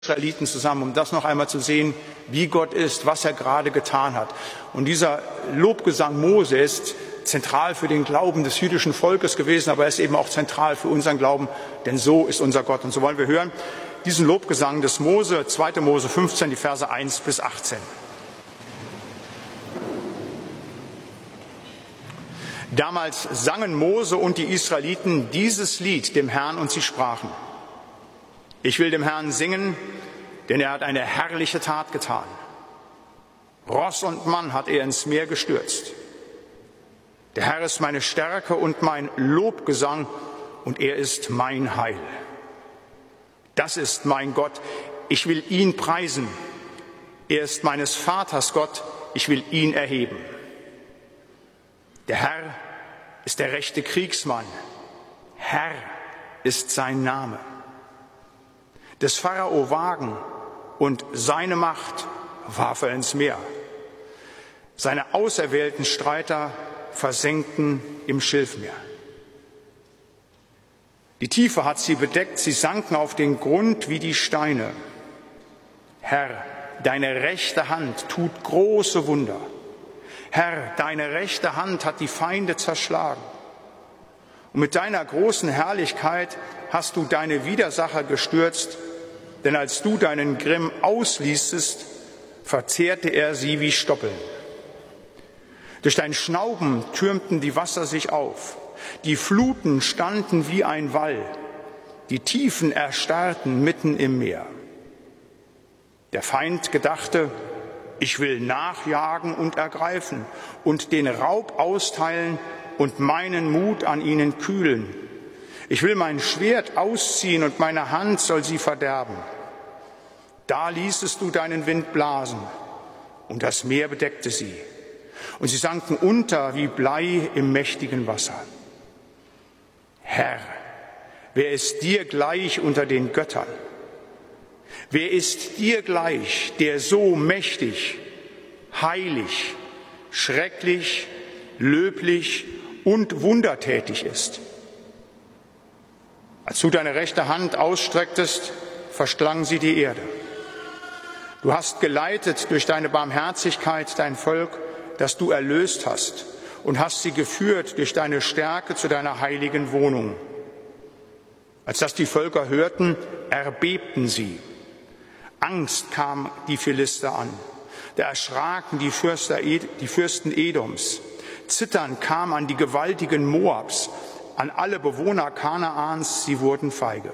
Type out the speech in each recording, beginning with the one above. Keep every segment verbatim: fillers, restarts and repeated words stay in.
Israeliten zusammen, um das noch einmal zu sehen, wie Gott ist, was er gerade getan hat. Und dieser Lobgesang Mose ist zentral für den Glauben des jüdischen Volkes gewesen, aber er ist eben auch zentral für unseren Glauben, denn so ist unser Gott. Und so wollen wir hören diesen Lobgesang des Mose, zweite Mose fünfzehn, die Verse eins bis achtzehn. Damals sangen Mose und die Israeliten dieses Lied dem Herrn und sie sprachen: Ich will dem Herrn singen, denn er hat eine herrliche Tat getan. Ross und Mann hat er ins Meer gestürzt. Der Herr ist meine Stärke und mein Lobgesang, und er ist mein Heil. Das ist mein Gott, ich will ihn preisen. Er ist meines Vaters Gott, ich will ihn erheben. Der Herr ist der rechte Kriegsmann. Herr ist sein Name. Des Pharao Wagen und seine Macht warf er ins Meer. Seine auserwählten Streiter versenkten im Schilfmeer. Die Tiefe hat sie bedeckt, sie sanken auf den Grund wie die Steine. Herr, deine rechte Hand tut große Wunder. Herr, deine rechte Hand hat die Feinde zerschlagen. Und mit deiner großen Herrlichkeit hast du deine Widersacher gestürzt, denn als du deinen Grimm ausließest, verzehrte er sie wie Stoppeln. Durch dein Schnauben türmten die Wasser sich auf, die Fluten standen wie ein Wall, die Tiefen erstarrten mitten im Meer. Der Feind gedachte: Ich will nachjagen und ergreifen und den Raub austeilen und meinen Mut an ihnen kühlen. Ich will mein Schwert ausziehen und meine Hand soll sie verderben. Da ließest du deinen Wind blasen und das Meer bedeckte sie. Und sie sanken unter wie Blei im mächtigen Wasser. Herr, wer ist dir gleich unter den Göttern? Wer ist dir gleich, der so mächtig, heilig, schrecklich, löblich und wundertätig ist? Als du deine rechte Hand ausstrecktest, verschlang sie die Erde. Du hast geleitet durch deine Barmherzigkeit dein Volk, das du erlöst hast, und hast sie geführt durch deine Stärke zu deiner heiligen Wohnung. Als das die Völker hörten, erbebten sie. Angst kam die Philister an. Da erschraken die, Fürster, die Fürsten Edoms. Zittern kam an die gewaltigen Moabs, an alle Bewohner Kanaans, sie wurden feige.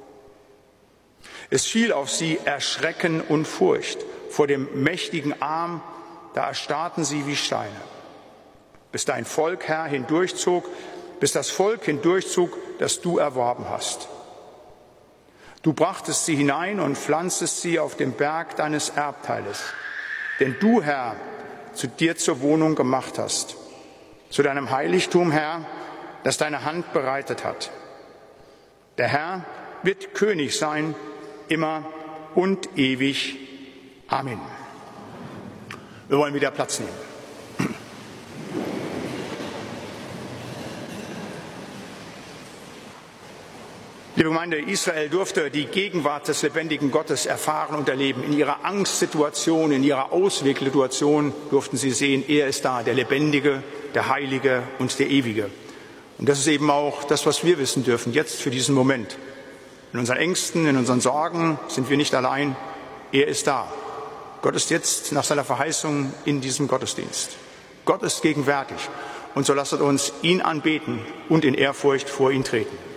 Es fiel auf sie Erschrecken und Furcht. Vor dem mächtigen Arm, da erstarrten sie wie Steine. Bis dein Volk, Herr, hindurchzog, bis das Volk hindurchzog, das du erworben hast. Du brachtest sie hinein und pflanztest sie auf dem Berg deines Erbteiles, den du, Herr, zu dir zur Wohnung gemacht hast, zu deinem Heiligtum, Herr, das deine Hand bereitet hat. Der Herr wird König sein, immer und ewig. Amen. Wir wollen wieder Platz nehmen. Liebe Gemeinde, Israel durfte die Gegenwart des lebendigen Gottes erfahren und erleben. In ihrer Angstsituation, in ihrer Auswegsituation durften sie sehen, er ist da, der Lebendige, der Heilige und der Ewige. Und das ist eben auch das, was wir wissen dürfen, jetzt für diesen Moment. In unseren Ängsten, in unseren Sorgen sind wir nicht allein. Er ist da. Gott ist jetzt nach seiner Verheißung in diesem Gottesdienst. Gott ist gegenwärtig. Und so lasst uns ihn anbeten und in Ehrfurcht vor ihn treten.